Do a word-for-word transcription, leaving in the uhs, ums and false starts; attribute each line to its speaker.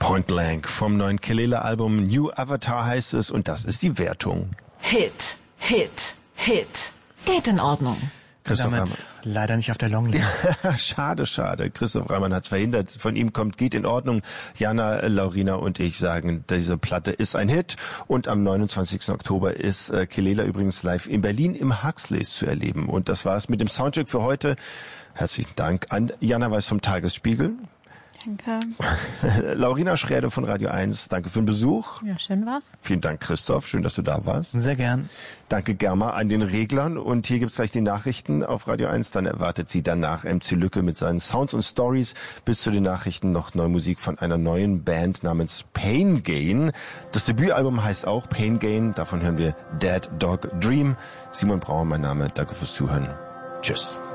Speaker 1: Point Blank vom neuen Kelela-Album New Avatar heißt es und das ist die Wertung.
Speaker 2: Hit, Hit, Hit. Geht in Ordnung.
Speaker 1: Christoph
Speaker 3: Damit
Speaker 1: Reimann.
Speaker 3: Leider nicht auf der Longlist.
Speaker 1: Schade, schade. Christoph Reimann hat's verhindert. Von ihm kommt Geht in Ordnung. Jana, Laurina und ich sagen, diese Platte ist ein Hit. Und am neunundzwanzigsten Oktober ist äh, Kelela übrigens live in Berlin im Huxleys zu erleben. Und das war's mit dem Soundcheck für heute. Herzlichen Dank an Jana Weiß vom Tagesspiegel.
Speaker 4: Danke.
Speaker 1: Laurina Schrede von Radio eins, danke für den Besuch.
Speaker 4: Ja, schön war's.
Speaker 1: Vielen Dank, Christoph. Schön, dass du da warst.
Speaker 3: Sehr gern.
Speaker 1: Danke, Germa, an den Reglern. Und hier gibt's gleich die Nachrichten auf Radio eins. Dann erwartet sie danach M C Lücke mit seinen Sounds und Stories. Bis zu den Nachrichten noch neue Musik von einer neuen Band namens Pain Gain. Das Debütalbum heißt auch Pain Gain. Davon hören wir Dead Dog Dream. Simon Brauer, mein Name. Danke fürs Zuhören. Tschüss.